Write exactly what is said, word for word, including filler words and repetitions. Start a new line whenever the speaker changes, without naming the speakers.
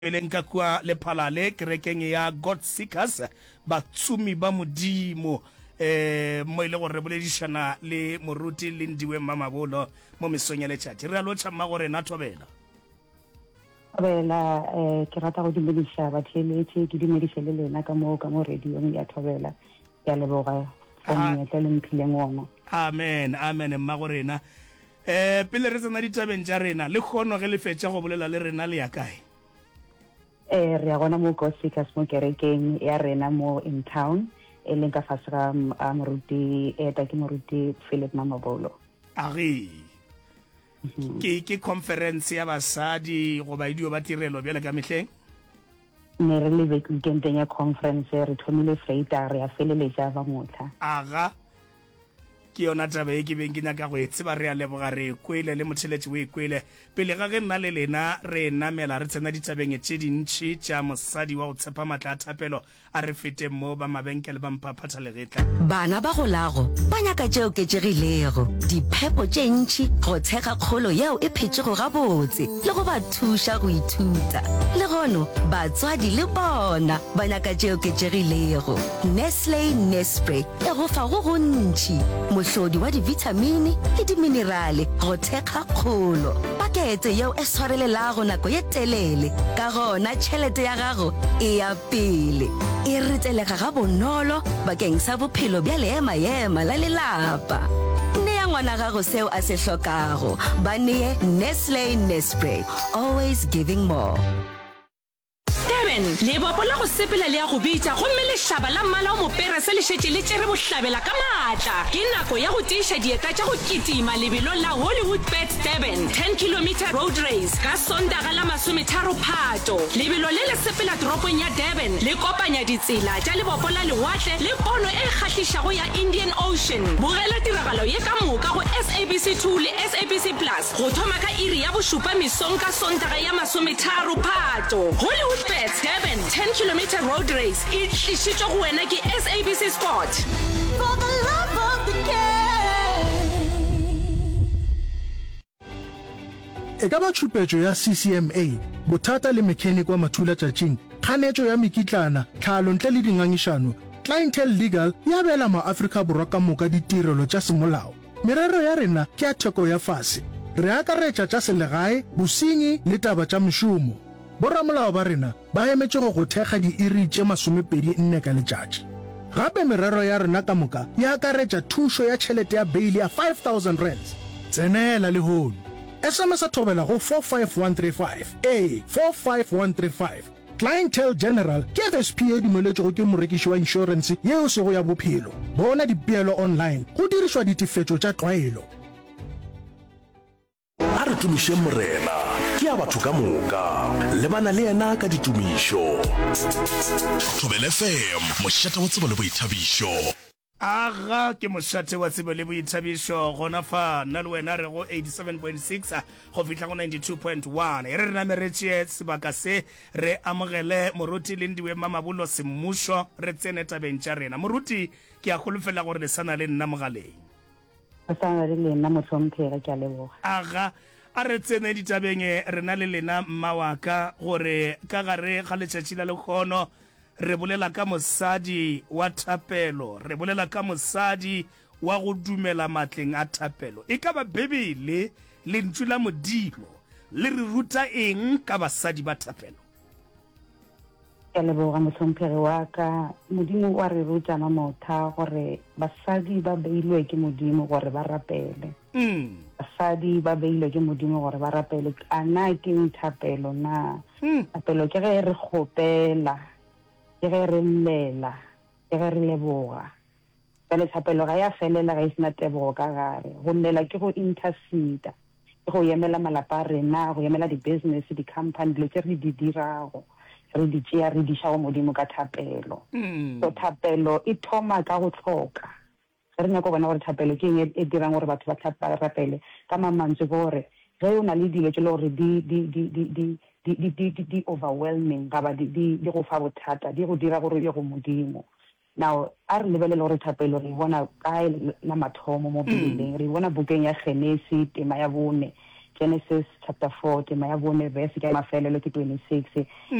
eleng ka kwa le phalale kerekeng ya God Seekers ba tsumi ba modimo eh mo ile go re boledišana le moruti le ndiwe Mamabolo mo mesong ya letšatši re a lotšha mma gore na thobela
Thobela eh ke rata go dumedisa batheletši ke dumedise le lena ka mo ka mo radio ya Thobela ya leboga go monyetla le mphileng wona.
Amen amen mma go rena eh pele re tsena ditabeng tša rena le kgono ge le fetša go bolela le rena le ya kae
eh re a gona mo God Seekers mo kerekeng ya rena mo in town e leng ka fase ga moruti e ta ke moruti Philip Mamabolo
agi ke ke conference ya basadi go ba idio ba tirelo bjale ka mehleng
ne re le weekendeng ya conference re thomile freita re a feleletša ba motla
aga ke yona taba e ke beng ke nyaka go e tseba re a leboga re kwele le motheletši o e kwele pele ga ge nna le lena re namela re tsena ditabeng tše dintšhi tša mosadi wa go tshepa maatla a thapelo a re fete mo ba mabenkele ba mphaphatha legetla
bana ba go lago ba nyaka tšeo oketšegilego diphepo tše ntšhi go tshega kgolo yeo e phetšego gabotse le go ba thuša go ithuta le gono batswadi le bona ba nyaka tšeo oketšegilego Nestle Nespray e go fa go gontšhi mohlodi wa divitamini le diminerale go thekga kgolo pakete yeo e swarelelago nako ye telele ka gona tšhelete ya gago e ya pele e retelega ga bonolo bakeng sa bophelo bja leema-ema la lelapa nea ngwana gago seo a se hlokago ba neye Nestle Nespray always giving more.
Le bopola go sepela le ya go bitša gomme le šaba la mmala o mopere se le šetše le tšere bohlabela ka maatla ke nako ya go tiiša dieta tša go kitima lebelong la Hollywood Bets Durban ten kilometer road race ka sondaga la masometharo phato lebelo le le sepela toropong ya Durban le kopanya ditsela tša lebopola lewatle le pono e kgahlišago ya Indian Ocean bogela tiragalo ye ka moka go S A B C two le S A B C plus go thoma ka iri ya bošupa mesong ka sondaga ya masometharo phato Hollywood Bets Durban ten kilometer road race e tlišitšwe go wena ke S A B C Sport. For the love of the game.
E ka ba tšhupetšo ya C C M A bothata le mechanic wa mathula tšatšing kganetšo ya mekitlana tlhalo ntle le dingangišano Clientele Legal ya bela maAfrika Borwa ka moka ditirelo tša semolao merero ya rena ke ya theko ya fase re akaretša tša selegae bosenyi le taba tša mešomo boramolao ba rena ba emetše go go thekga diiri tše masomepedi nne ka letšatši gape merero ya rena ka moka ya akaretša thušo ya tšhelete ya beili ya five thousand rands tsenela lehono S M S a thobela go four five one three five a four five one three five Clientele General ke F S P a dumeletšego ke morekiši wa inšorense yeo sego ya bophelo bona dipeelo online go dirišwa ditefetšo tša tlwaelo
a re tumiše morena ke a batho ka moka le bana le yena ka ditumišo Thobela F M mošate wa tsebo le boithabišo
aga ke mošate wa tsebo le boithabišo gona fa nna le wena re go eighty-seven point six go fitlha go ninety-two point one e re re nameretše sebaka se re amogele moruti le ndiwe Mamabolo semmušo re tsene tabeng tša rena moruti ke a golofela gore le sana le nna mogaleng
a sana le lena mohlomphega ke a leboga
aga a re tsene ditabeng re na le lena mmawaka gore ka gare ga letšatši la lekgono re bolela ka mosadi wa thapelo re bolela ka mosadi wa go dumela matleng a thapelo e ka ba bebele le ntšu la modimo le re ruta eng ka basadi ba thapelo
ke a leboga mohlomphegi wa ka modimo wa re rutana motha gore basadi ba beilwe ke modimo gore ba rapele
mm.
basadi ba beilwe ke modimo gore ba rapele ana ke thapelo na thapelo ke ge re kgopela ke ge re llela ke ge re leboga pele thapelo ga ya felela ga e sena tebogo ka gare go llela ke go intercede ke go emela malapa a rena go emela di-business di-company dilo tse re di dirago re di tšea re di šago modimo ka thapelo so thapelo e thoma ka go tlhoka ge re nyako bona gore thapelo ke eng e dirang gore batho ba rapele ka mamantse gore ge o na le dilo tse le gore di overwhelming gaba di go fa bothata di go dira gore ye go modimo now a re lebelela gore thapelo re bona kae la mathomo mo bibeleng re bona bukeng ya Genesi tema ya bone Genesis chapter four, tema ya bone verse ke mafelelo ke twenty-six.